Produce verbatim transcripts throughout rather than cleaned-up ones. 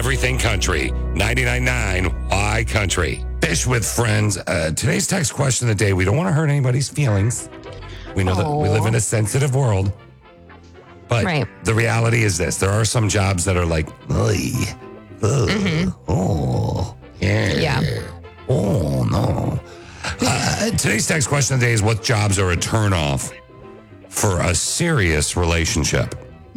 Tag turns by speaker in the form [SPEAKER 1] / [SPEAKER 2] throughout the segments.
[SPEAKER 1] everything country. ninety-nine point nine Y Country. Fish with friends. Uh, today's text question of the day. We don't want to hurt anybody's feelings. We know that we live in a sensitive world. But
[SPEAKER 2] right.
[SPEAKER 1] the reality is this. There are some jobs that are like, Oy, ugh,
[SPEAKER 2] Mm-hmm.
[SPEAKER 1] oh, yeah.
[SPEAKER 2] Yeah.
[SPEAKER 1] Oh, no. Uh, today's text question of the day is, what jobs are a turnoff for a serious relationship?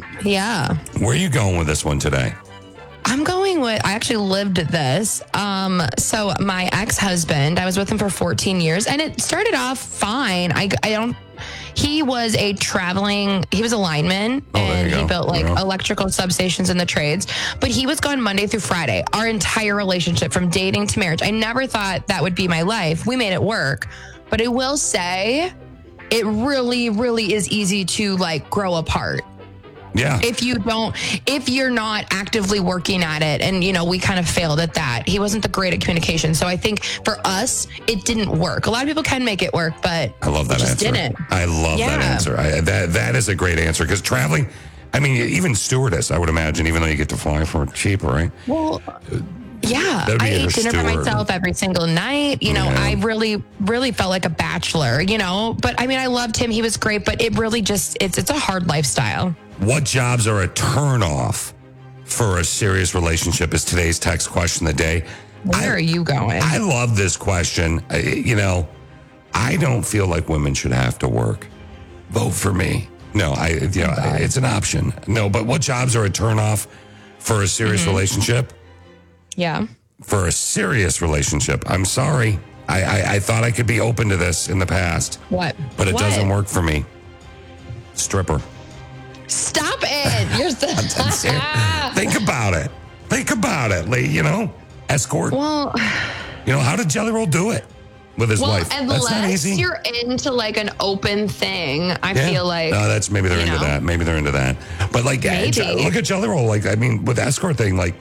[SPEAKER 2] Yeah.
[SPEAKER 1] Where are you going with this one today?
[SPEAKER 2] I'm going with, I actually lived this. Um, so my ex-husband, I was with him for fourteen years and it started off fine. I, I don't, he was a traveling, he was a lineman
[SPEAKER 1] Oh, there
[SPEAKER 2] and
[SPEAKER 1] you
[SPEAKER 2] he
[SPEAKER 1] go.
[SPEAKER 2] built like
[SPEAKER 1] Yeah.
[SPEAKER 2] electrical substations in the trades, but he was gone Monday through Friday, our entire relationship from dating to marriage. I never thought that would be my life. We made it work, but I will say it really, really is easy to like grow apart.
[SPEAKER 1] Yeah.
[SPEAKER 2] If you don't, if you're not actively working at it, and you know, we kind of failed at that. He wasn't the great at communication. So I think for us, it didn't work. A lot of people can make it work, but
[SPEAKER 1] I love that
[SPEAKER 2] it just
[SPEAKER 1] answer.
[SPEAKER 2] didn't.
[SPEAKER 1] I love that
[SPEAKER 2] Yeah.
[SPEAKER 1] answer. I, that That is a great answer because traveling, I mean, even stewardess, I would imagine, even though you get to fly for cheap, right?
[SPEAKER 2] Well, yeah,
[SPEAKER 1] That'd be
[SPEAKER 2] I
[SPEAKER 1] a
[SPEAKER 2] ate dinner by
[SPEAKER 1] steward.
[SPEAKER 2] myself every single night. You know,
[SPEAKER 1] Yeah.
[SPEAKER 2] I really, really felt like a bachelor, you know, but I mean, I loved him. He was great, but it really just, it's, it's a hard lifestyle.
[SPEAKER 1] What jobs are a turnoff for a serious relationship is today's text question of the day.
[SPEAKER 2] Where
[SPEAKER 1] I,
[SPEAKER 2] are you going?
[SPEAKER 1] I love this question. I, you know, I don't feel like women should have to work. Vote for me. No, I, you know,
[SPEAKER 2] God.
[SPEAKER 1] it's an option. No, but what jobs are a turnoff for a serious
[SPEAKER 2] Mm-hmm.
[SPEAKER 1] relationship?
[SPEAKER 2] Yeah.
[SPEAKER 1] For a serious relationship. I'm sorry. I, I, I thought I could be open to this in the past,
[SPEAKER 2] What?
[SPEAKER 1] but it
[SPEAKER 2] What?
[SPEAKER 1] doesn't work for me. Stripper.
[SPEAKER 2] Stop it. You're so.
[SPEAKER 1] I'm serious. Think about it. Think about it. Like, you know, escort.
[SPEAKER 2] Well,
[SPEAKER 1] You know, how did Jelly Roll do it with his
[SPEAKER 2] well,
[SPEAKER 1] wife? That's not
[SPEAKER 2] unless
[SPEAKER 1] easy.
[SPEAKER 2] you're into like an open thing, I
[SPEAKER 1] Yeah.
[SPEAKER 2] feel like.
[SPEAKER 1] no, that's maybe they're
[SPEAKER 2] you
[SPEAKER 1] into
[SPEAKER 2] know.
[SPEAKER 1] that. Maybe they're into that. But like, uh,
[SPEAKER 2] Maybe.
[SPEAKER 1] Je- look at Jelly Roll. Like, I mean, with the escort thing, like,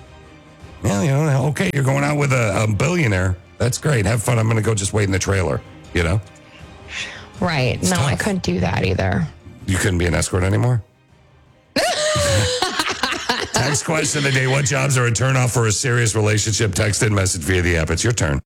[SPEAKER 1] well, you know, okay, you're going out with a, a billionaire. That's great. Have fun. I'm going to go just wait in the trailer. You know,
[SPEAKER 2] Right. No,
[SPEAKER 1] tough.
[SPEAKER 2] I couldn't do that either.
[SPEAKER 1] you couldn't be an escort anymore. Text question of the day: what jobs are a turnoff for a serious relationship? Text and message via the app. It's your turn.